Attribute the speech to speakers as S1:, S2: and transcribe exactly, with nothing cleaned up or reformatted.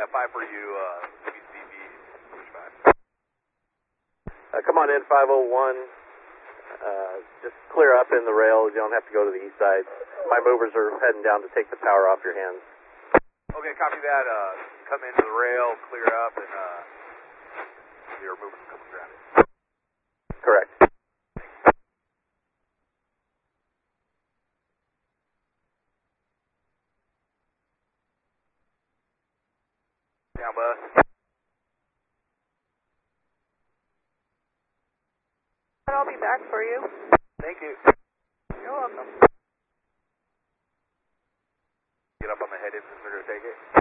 S1: F five for you, uh, W C B, pushback.
S2: Uh, come on in, five oh one. Uh, just clear up in the rail. You don't have to go to the east side. My movers are heading down to take the power off your hands.
S1: Okay, copy that. Uh, come into the rail, clear up, and uh, your movers will come grounded.
S2: Correct.
S1: Down, bus.
S3: I'll be back for you.
S1: Thank you.
S3: You're welcome.
S1: Get up on the head infantry to take it.